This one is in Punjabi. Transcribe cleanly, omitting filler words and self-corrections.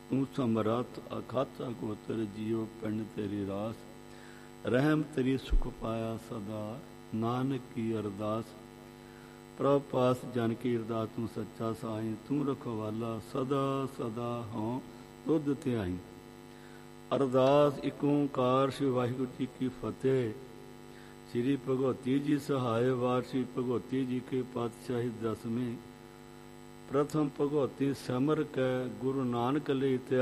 ਤੂੰ ਸਮਰੱਥ ਅਖਾਤ ਅਗੋਚਰ ਜੀਉ ਪਿੰਡ ਤੇਰੀ ਰਾਸ। ਰਹਿਮ ਤੇਰੀ ਸੁਖ ਪਾਇਆ ਸਦਾ, ਨਾਨਕ ਕੀ ਅਰਦਾਸ। ਪ੍ਰਭ ਪਾਸ ਜਨ ਕੀ ਅਰਦਾਸ ਤੂੰ ਸੱਚਾ ਸਾਈਂ। ਤੂੰ ਰਖਵਾਲਾ ਸਦਾ ਸਦਾ ਹੋਂ ਦੁੱਧ ਧਿਆਈ। ਅਰਦਾਸ ਇੱਕ ਓਂਕਾਰ ਸ਼੍ਰੀ ਵਾਹਿਗੁਰੂ ਜੀ ਕੀ ਫਤਿਹ। ਸ੍ਰੀ ਭਗਵਤੀ ਜੀ ਸਹਾਇ ਵਾਰ ਸ਼੍ਰੀ ਭਗਵਤੀ ਜੀ ਕੇ ਪਾਤਸ਼ਾਹੀ ਦਸਵੇਂ। ਪ੍ਰਥਮ ਭਗਵਤੀ ਸਿਮਰ ਕੈ ਗੁਰੂ ਨਾਨਕ ਲਈ